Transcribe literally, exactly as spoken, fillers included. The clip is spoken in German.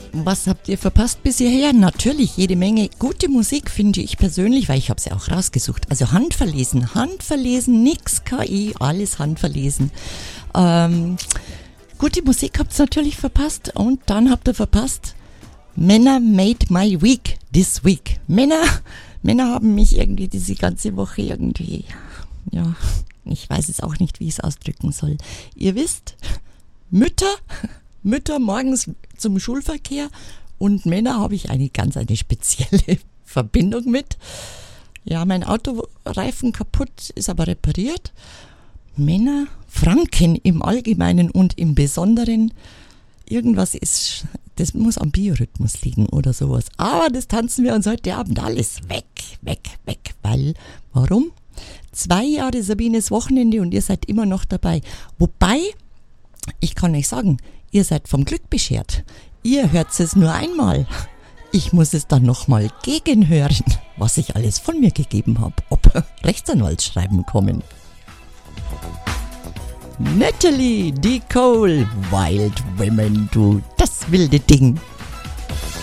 Was habt ihr verpasst bis hierher? Natürlich jede Menge gute Musik, finde ich persönlich, weil ich habe sie auch rausgesucht. Also handverlesen, handverlesen, nix K I, alles handverlesen. Ähm, gute Musik habt ihr natürlich verpasst und dann habt ihr verpasst Männer made my week this week. Männer, Männer haben mich irgendwie diese ganze Woche irgendwie, ja, ich weiß es auch nicht, wie ich es ausdrücken soll. Ihr wisst, Mütter... Mütter morgens zum Schulverkehr und Männer habe ich eine ganz eine spezielle Verbindung mit. Ja, mein Autoreifen kaputt, ist aber repariert. Männer, Franken im Allgemeinen und im Besonderen, irgendwas ist, das muss am Biorhythmus liegen oder sowas. Aber das tanzen wir uns heute Abend alles weg, weg, weg, weil, warum? Zwei Jahre Sabines Wochenende und ihr seid immer noch dabei. Wobei, ich kann euch sagen, ihr seid vom Glück beschert. Ihr hört es nur einmal. Ich muss es dann nochmal gegenhören, was ich alles von mir gegeben habe. Ob Rechtsanwaltsschreiben kommen. Natalie D. Cole, Wild Women, du, das wilde Ding.